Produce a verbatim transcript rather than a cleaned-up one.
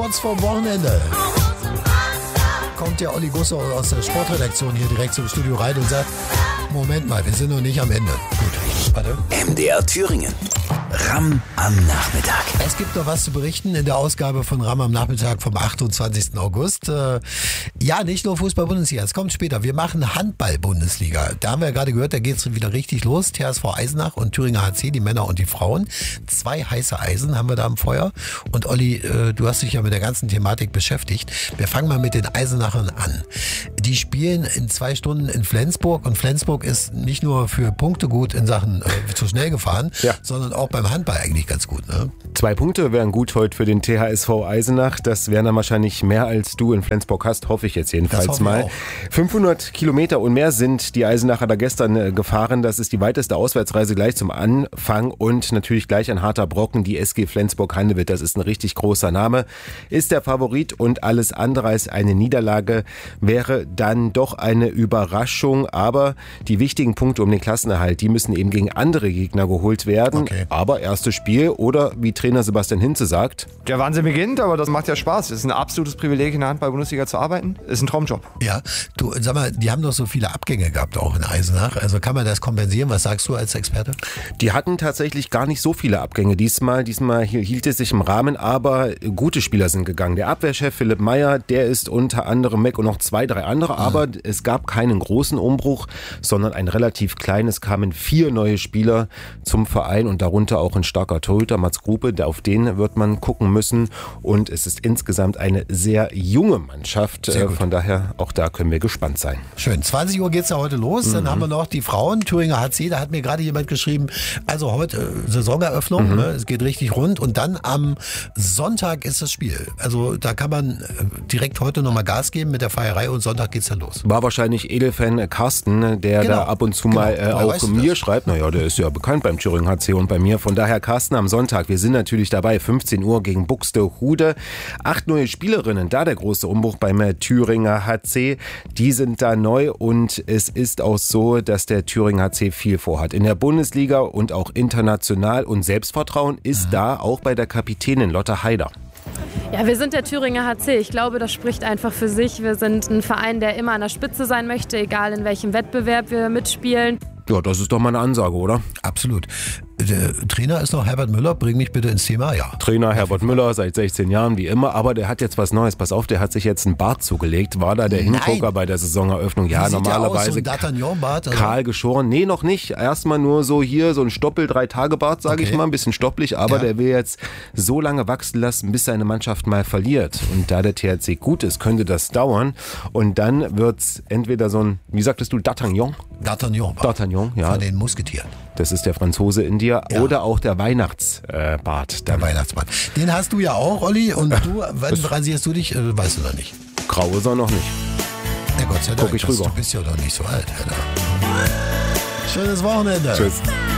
kurz vorm Wochenende kommt der Olli Gusser aus der Sportredaktion hier direkt zum Studio rein und sagt, Moment mal, wir sind noch nicht am Ende. Gut, warte. M D R Thüringen. RAM am Nachmittag. Es gibt noch was zu berichten in der Ausgabe von RAM am Nachmittag vom achtundzwanzigsten August. Äh, ja, nicht nur Fußball-Bundesliga, es kommt später. Wir machen Handball-Bundesliga. Da haben wir ja gerade gehört, da geht es wieder richtig los. T S V Eisenach und Thüringer H C, die Männer und die Frauen. Zwei heiße Eisen haben wir da am Feuer. Und Olli, äh, du hast dich ja mit der ganzen Thematik beschäftigt. Wir fangen mal mit den Eisenachern an. Die spielen in zwei Stunden in Flensburg und Flensburg ist nicht nur für Punkte gut in Sachen äh, zu schnell gefahren, ja, sondern auch beim Handball eigentlich ganz gut, ne? Zwei Punkte wären gut heute für den T H S V Eisenach. Das wären dann wahrscheinlich mehr, als du in Flensburg hast, hoffe ich jetzt jedenfalls mal. fünfhundert Kilometer und mehr sind die Eisenacher da gestern äh, gefahren. Das ist die weiteste Auswärtsreise gleich zum Anfang und natürlich gleich ein harter Brocken. Die S G Flensburg-Handewitt, das ist ein richtig großer Name, ist der Favorit und alles andere als eine Niederlage wäre dann doch eine Überraschung. Aber die wichtigen Punkte um den Klassenerhalt, die müssen eben gegen andere Gegner geholt werden. Okay. Aber erstes Spiel oder wie Trainer Sebastian Hinze sagt: Der Wahnsinn beginnt, aber das macht ja Spaß. Es ist ein absolutes Privileg, in der Handball-Bundesliga zu arbeiten. Ist ein Traumjob. Ja, du, sag mal, die haben doch so viele Abgänge gehabt auch in Eisenach. Also kann man das kompensieren? Was sagst du als Experte? Die hatten tatsächlich gar nicht so viele Abgänge diesmal. Diesmal hielt es sich im Rahmen, aber gute Spieler sind gegangen. Der Abwehrchef Philipp Meyer, der ist unter anderem weg und noch zwei, drei andere. Aber mhm. es gab keinen großen Umbruch, sondern ein relativ kleines. Kamen vier neue Spieler zum Verein und darunter auch ein starker Torhüter, Mats Grupe. Auf den wird man gucken müssen. Und es ist insgesamt eine sehr junge Mannschaft. Sehr gut. Von daher, auch da können wir gespannt sein. Schön. zwanzig Uhr geht es ja heute los. Mhm. Dann haben wir noch die Frauen, Thüringer H C. Da hat mir gerade jemand geschrieben, also heute äh, Saisoneröffnung. Mhm. Ne? Es geht richtig rund. Und dann am Sonntag ist das Spiel. Also da kann man äh, direkt heute nochmal Gas geben mit der Feierei und Sonntag geht's dann los. War wahrscheinlich Edelfan Carsten, der genau. da ab und zu genau. mal äh, auch mir schreibt. Naja, der ist ja bekannt beim Thüringer H C und bei mir. Von daher Carsten am Sonntag. Wir sind natürlich dabei. fünfzehn Uhr gegen Buxtehude. Acht neue Spielerinnen. Da der große Umbruch beim Thüringer H C. Die sind da neu und es ist auch so, dass der Thüringer H C viel vorhat. In der Bundesliga und auch international. Und Selbstvertrauen ist mhm. da auch bei der Kapitänin Lotta Haider. Ja, wir sind der Thüringer H C. Ich glaube, das spricht einfach für sich. Wir sind ein Verein, der immer an der Spitze sein möchte, egal in welchem Wettbewerb wir mitspielen. Ja, das ist doch mal eine Ansage, oder? Absolut. Der Trainer ist noch Herbert Müller, bring mich bitte ins Thema, ja. Trainer Herbert Müller, seit sechzehn Jahren wie immer, aber der hat jetzt was Neues. Pass auf, der hat sich jetzt einen Bart zugelegt. War da der Hingucker bei der Saisoneröffnung? Ja, Wie sieht normalerweise der aus, so ein D'Artagnan-Bart, also? Kahl geschoren. Nee, noch nicht. Erstmal nur so hier, so ein Stoppel-Drei-Tage-Bart, sage okay. ich mal. Ein bisschen stoppelig, aber ja. der will jetzt so lange wachsen lassen, bis seine Mannschaft mal verliert. Und da der T H C gut ist, könnte das dauern. Und dann wird's entweder so ein, wie sagtest du, D'Artagnan? D'Artagnan. D'Artagnan, ja. Von den Musketieren. Das ist der Franzose in dir. Ja. Oder auch der Weihnachtsbart. Der Weihnachtsbart. Den hast du ja auch, Olli. Und du, wann rasierst du dich? Äh, weißt du noch nicht. Grau ist er noch nicht. Ja, Gott sei Dank. Guck ich rüber. Du bist ja doch nicht so alt, Alter. Schönes Wochenende. Tschüss.